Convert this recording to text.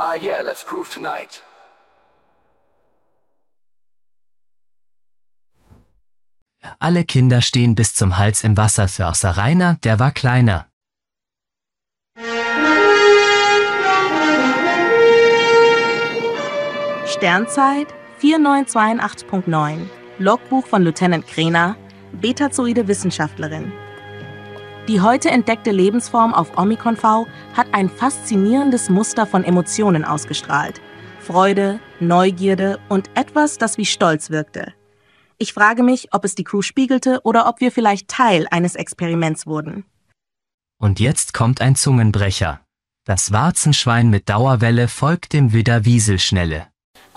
Yeah, let's prove tonight. Alle Kinder stehen bis zum Hals im Wasser, für außer Rainer, der war kleiner. Sternzeit 4982.9. Logbuch von Lieutenant Kräner, Betazoide Wissenschaftlerin. Die heute entdeckte Lebensform auf Omikron V hat ein faszinierendes Muster von Emotionen ausgestrahlt. Freude, Neugierde und etwas, das wie Stolz wirkte. Ich frage mich, ob es die Crew spiegelte oder ob wir vielleicht Teil eines Experiments wurden. Und jetzt kommt ein Zungenbrecher. Das Warzenschwein mit Dauerwelle folgt dem Widder Wieselschnelle.